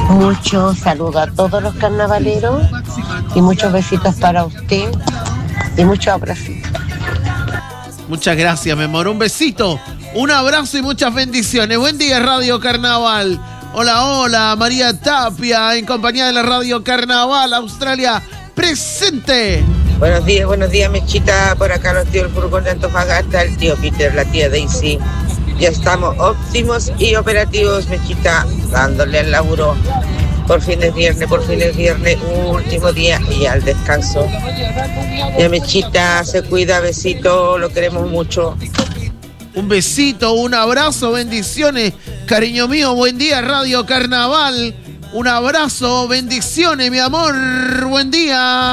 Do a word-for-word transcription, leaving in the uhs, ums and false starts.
Muchos saludos a todos los carnavaleros y muchos besitos para usted y muchos abracitos. Muchas gracias, mi amor. Un besito, un abrazo y muchas bendiciones. Buen día, Radio Carnaval. Hola, hola, María Tapia, en compañía de la Radio Carnaval Australia, presente. Buenos días, buenos días, Mechita. Por acá los tíos del furgón de Antofagasta, el tío Peter, la tía Daisy. Ya estamos óptimos y operativos, Mechita, dándole al laburo. Por fin es viernes, por fin es viernes, último día y al descanso. Ya, Mechita, se cuida, besito, lo queremos mucho. Un besito, un abrazo, bendiciones, cariño mío, buen día, Radio Carnaval. Un abrazo, bendiciones, mi amor, buen día.